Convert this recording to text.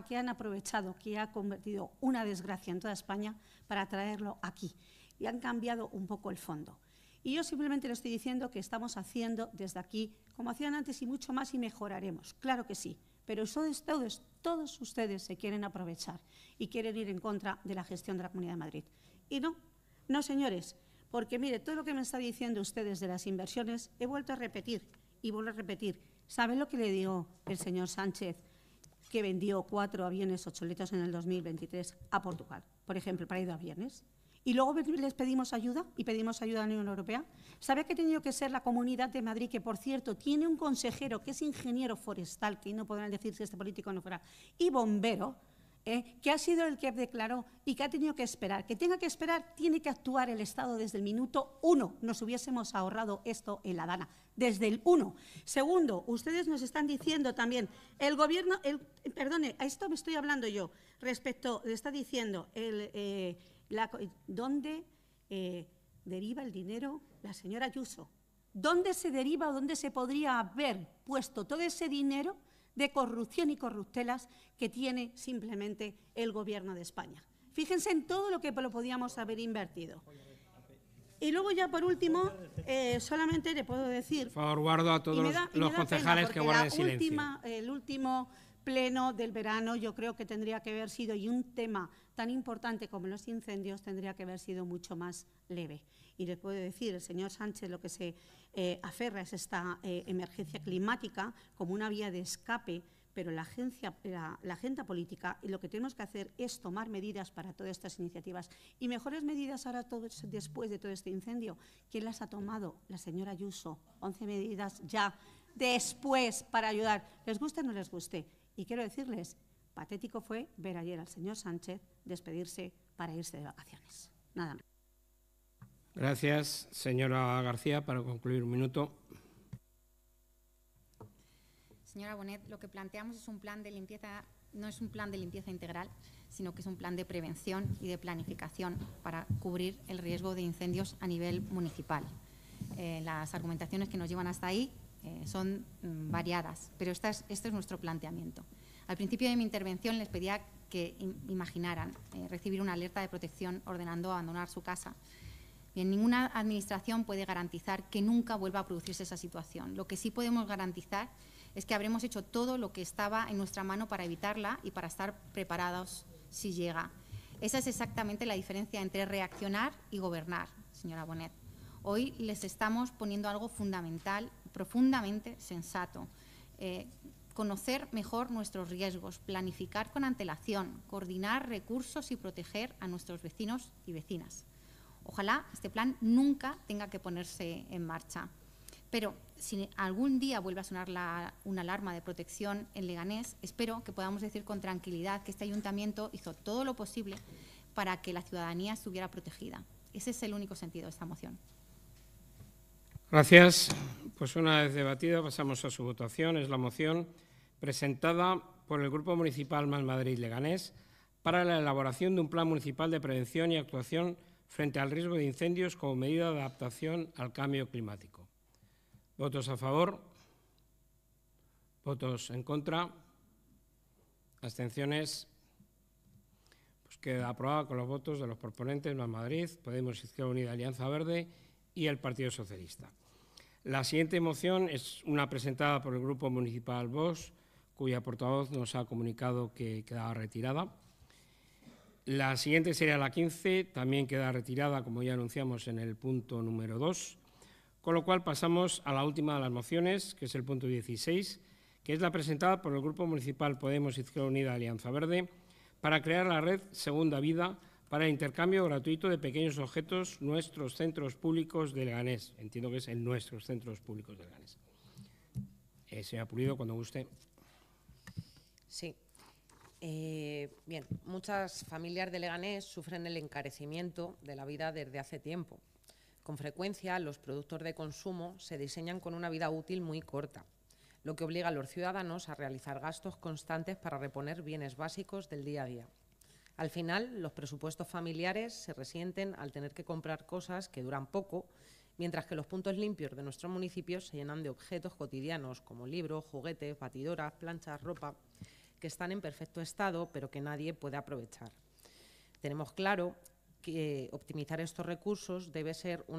a que han aprovechado, que ha convertido una desgracia en toda España para traerlo aquí. Y han cambiado un poco el fondo. Y yo simplemente le estoy diciendo que estamos haciendo desde aquí, como hacían antes y mucho más, y mejoraremos. Claro que sí, pero todos ustedes se quieren aprovechar y quieren ir en contra de la gestión de la Comunidad de Madrid. Y no, señores, porque mire, todo lo que me está diciendo ustedes de las inversiones, he vuelto a repetir y vuelvo a repetir. ¿Saben lo que le dio el señor Sánchez, que vendió 4 aviones ocholitos en el 2023 a Portugal, por ejemplo, para ir de aviones? Y luego les pedimos ayuda y pedimos ayuda a la Unión Europea. ¿Sabe que ha tenido que ser la Comunidad de Madrid, que por cierto tiene un consejero que es ingeniero forestal, que no podrán decir si este político no fuera, y bombero, que ha sido el que declaró y que ha tenido que esperar? Que tenga que esperar, tiene que actuar el Estado desde el minuto 1. Nos hubiésemos ahorrado esto en la Dana, desde el 1. Segundo, ustedes nos están diciendo también, el Gobierno, perdone, a esto me estoy hablando yo, respecto, le está diciendo ¿dónde deriva el dinero la señora Ayuso? ¿Dónde se deriva o dónde se podría haber puesto todo ese dinero de corrupción y corruptelas que tiene simplemente el Gobierno de España? Fíjense en todo lo que lo podíamos haber invertido. Y luego ya por último, solamente le puedo decir… Por favor, guardo a todos los concejales que guarden silencio. El último pleno del verano yo creo que tendría que haber sido, y un tema tan importante como los incendios tendría que haber sido mucho más leve. Y les puedo decir, el señor Sánchez lo que se aferra es esta emergencia climática como una vía de escape, pero la agenda política, y lo que tenemos que hacer es tomar medidas para todas estas iniciativas. Y mejores medidas ahora, después de todo este incendio. ¿Quién las ha tomado? La señora Ayuso. 11 medidas ya después para ayudar. ¿Les guste o no les guste? Y quiero decirles, patético fue ver ayer al señor Sánchez despedirse para irse de vacaciones. Nada más. Gracias, señora García. Para concluir, un minuto. Señora Bonet, lo que planteamos es un plan de limpieza, no es un plan de limpieza integral, sino que es un plan de prevención y de planificación para cubrir el riesgo de incendios a nivel municipal. Las argumentaciones que nos llevan hasta ahí son variadas, pero este es nuestro planteamiento. Al principio de mi intervención les pedía que imaginaran recibir una alerta de protección ordenando abandonar su casa. Bien, ninguna administración puede garantizar que nunca vuelva a producirse esa situación. Lo que sí podemos garantizar es que habremos hecho todo lo que estaba en nuestra mano para evitarla y para estar preparados si llega. Esa es exactamente la diferencia entre reaccionar y gobernar, señora Bonet. Hoy les estamos poniendo algo fundamental, profundamente sensato. Conocer mejor nuestros riesgos, planificar con antelación, coordinar recursos y proteger a nuestros vecinos y vecinas. Ojalá este plan nunca tenga que ponerse en marcha. Pero si algún día vuelve a sonar una alarma de protección en Leganés, espero que podamos decir con tranquilidad que este ayuntamiento hizo todo lo posible para que la ciudadanía estuviera protegida. Ese es el único sentido de esta moción. Gracias. Pues una vez debatida pasamos a su votación. Es la moción presentada por el Grupo Municipal Más Madrid Leganés para la elaboración de un plan municipal de prevención y actuación frente al riesgo de incendios como medida de adaptación al cambio climático. ¿Votos a favor? ¿Votos en contra? ¿Abstenciones? Pues queda aprobada con los votos de los proponentes Más Madrid, Podemos, Izquierda Unida, Alianza Verde y el Partido Socialista. La siguiente moción es una presentada por el Grupo Municipal Vox, cuya portavoz nos ha comunicado que quedaba retirada. La siguiente sería la 15, también queda retirada, como ya anunciamos en el punto número 2, con lo cual pasamos a la última de las mociones, que es el punto 16, que es la presentada por el Grupo Municipal Podemos, Izquierda Unida, Alianza Verde, para crear la red Segunda Vida para el intercambio gratuito de pequeños objetos nuestros centros públicos de Leganés. Entiendo que es en nuestros centros públicos de Leganés. Señora Pulido, cuando guste. Sí. Bien, muchas familias de Leganés sufren el encarecimiento de la vida desde hace tiempo. Con frecuencia, los productos de consumo se diseñan con una vida útil muy corta, lo que obliga a los ciudadanos a realizar gastos constantes para reponer bienes básicos del día a día. Al final, los presupuestos familiares se resienten al tener que comprar cosas que duran poco, mientras que los puntos limpios de nuestros municipios se llenan de objetos cotidianos como libros, juguetes, batidoras, planchas, ropa, que están en perfecto estado, pero que nadie puede aprovechar. Tenemos claro que optimizar estos recursos debe ser una